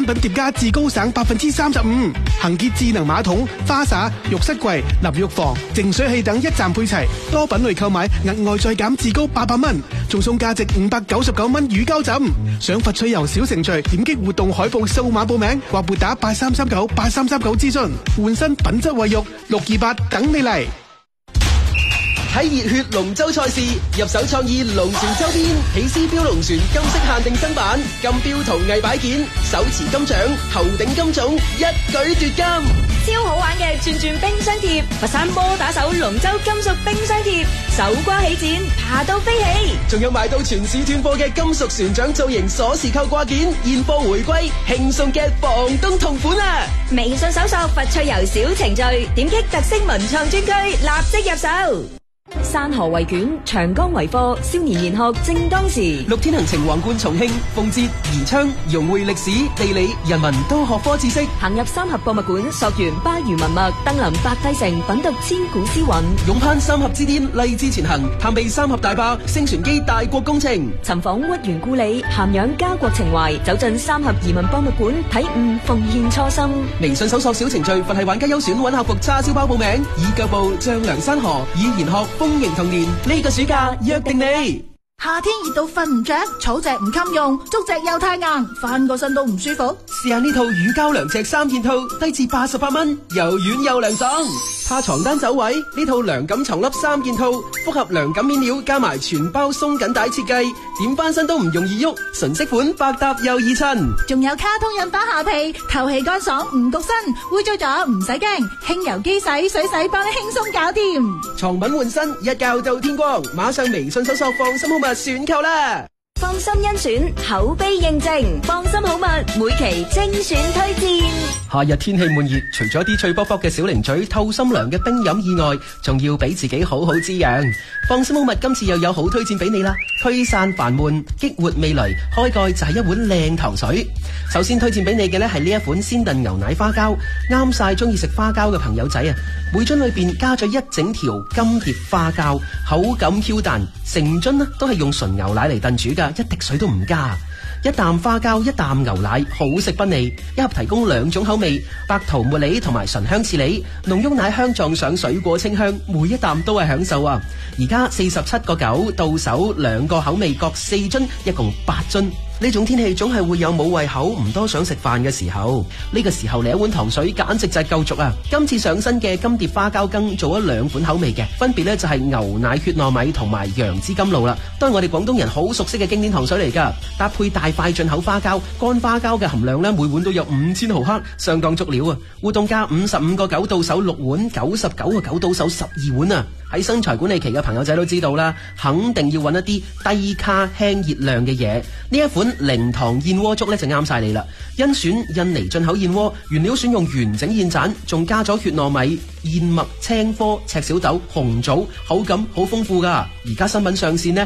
品疊加至高省35%，恒潔智能馬桶、花灑、浴室櫃、淋浴房、淨水器等一站配齊，多品類購買額外再減至高800蚊，仲送價值599蚊乳膠枕。想佛趣遊小程序，點擊活動海報掃碼報名，或撥打8339諮詢。換新品質衛浴628等你嚟。 睇熱血龍舟賽事，入手創意龍船周邊，起司標龍船金色限定新版，金標陶藝擺件，手持金獎，頭頂金種，一舉奪金。 超好玩嘅轉轉冰箱貼，佛山摩打手龍舟金屬冰箱貼，手瓜起剪，爬到飛起。 仲有賣到全市斷貨嘅金屬船長造型鎖匙扣掛件，現貨回歸，輕鬆嘅房東同款啊！ 微信搜索佛趣遊小程序，點擊特色文創專區，立即入手。山河為卷，長江為課，少年研學正當時。 六天行程橫貫重慶、奉節、宜昌，融匯歷史、地理、人文多學科知識。 行入三峽博物館，溯源巴渝文脈，登臨白帝城，品讀千古詩韻。 勇攀三峽之巔，勵志前行，探秘三峽大壩、星船機大國工程。 尋訪屈原故里，涵養家國情懷，走進三峽移民博物館，體悟奉獻初心。 微信搜索小程序，佛系玩家優選揾客服叉燒包報名，以腳步丈量山河，以研學豐盈童年。呢個暑假約定你。 夏天熱到瞓唔着，草席唔襟用，竹席又太硬，翻個身都唔舒服。 試下呢套乳膠涼席3件套，低至88蚊，又軟又涼爽。怕床單走位，呢套涼感床笠3件套，複合涼感面料加埋全包鬆緊帶設計，點翻身都唔容易喐，純色款，百搭又易襯。 仲有卡通印花下被，透氣乾爽唔焗身，污糟咗唔使驚，輕油機洗水洗幫你輕鬆搞掂。 床品換新，一覺到天光，馬上微信搜索放心好物選購啦。 放心甄選，口碑認證，放心好物每期精選推薦。 夏日天氣悶熱，除咗啲脆卜卜嘅小零嘴、透心涼嘅冰飲以外，仲要俾自己好好滋養。放心好物今次又有好推薦俾你啦，驅散煩悶，激活味蕾，開蓋就係一碗靚糖水。首先推薦俾你嘅呢係呢一款鮮燉牛奶花膠，啱晒中意食花膠嘅朋友仔啊！每樽裏邊加咗一整條金蝶花膠，口感 Q 彈，成樽呢都係用純牛奶嚟燉煮噶，一滴水都唔加。一啖花膠，一啖牛奶，好食不膩。一盒提供2種口味，白桃茉莉同埋醇香刺梨，濃郁奶香撞上水果清香，每一啖都係享受啊！而家47.9到手，2個口味各4樽，一共8樽。呢種天氣總係會有冇胃口唔多想食飯嘅時候，呢個時候嚟一碗糖水簡直就係夠足啊！今次上身嘅金蝶花膠羹做咗2款口味嘅，分別呢就係牛奶血糯米同埋楊枝甘露啦，都係我哋廣東人好熟悉嘅經典糖水嚟噶。搭配大塊進口花膠，乾花膠嘅含量呢每碗都有5000毫克，相當足料啊！活動價55.9到手6碗，99.9到手12碗啊！喺身材管理期嘅朋友仔都知道啦，肯定要揾一啲低卡輕熱量嘅嘢。呢一款零糖燕窩粥呢就啱晒你啦！甄選印尼進口燕窩，原料選用完整燕盞，仲加咗血糯米、燕麥、青稞、赤小豆、紅棗，口感好豐富噶。而家新品上線呢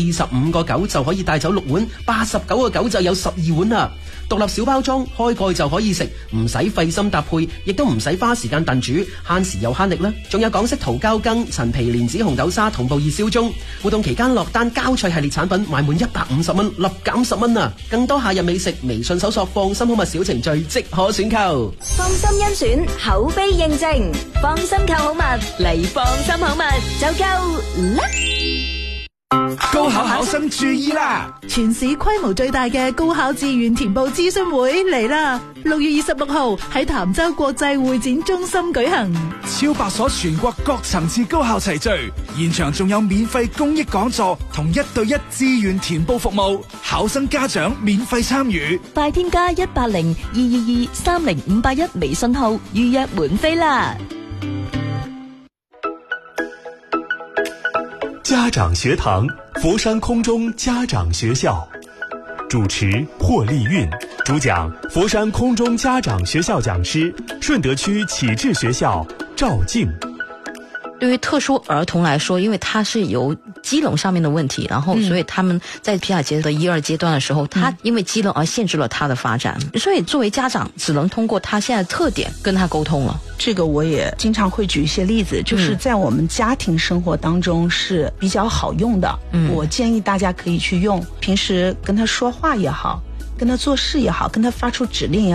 ，45.9就可以帶走6碗，89.9就有12碗啦。獨立小包裝，開蓋就可以食，唔使費心搭配，亦都唔使花時間燉煮，慳時又慳力啦。仲有港式桃膠羹、陳皮蓮子紅豆沙同步熱銷中。活動期間落單膠脆系列產品買滿150蚊，立減10蚊啊！更多夏日美食，微信搜索放心好物小程序即可選購。 放心甄選，口碑認證，放心購好物嚟放心好物就夠啦！ 高考考生注意啦！ 全市規模最大嘅高考志願填報諮詢會嚟啦！6月26號喺潭州國際會展中心舉行， 超8所全國各層次高校齊聚，現場仲有免費公益講座同1對1志願填報服務，考生家長免費參與。 快添加180-222-30581微信號預約門飛啦！ 家長學堂，佛山空中家長學校，主持霍麗韻，主講佛山空中家長學校講師，順德區啟智學校趙靜。 對於特殊兒童來說，因為他是有機能上面的問題，然後所以他們在皮亞杰的1、2階段的時候，他因為機能而限制了他的發展，所以作為家長只能通過他現在的特點跟他溝通了。 這個我也經常會舉一些例子，就是在我們家庭生活當中是比較好用的，我建議大家可以去用，平時跟他說話也好，跟他做事也好，跟他發出指令也好。